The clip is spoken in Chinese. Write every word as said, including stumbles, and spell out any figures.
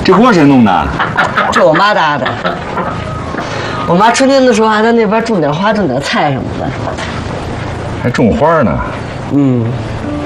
这锅谁弄的？ 这我妈搭的。我妈春天的时候还在那边种点花，种点菜什么的。 还种花呢。 嗯，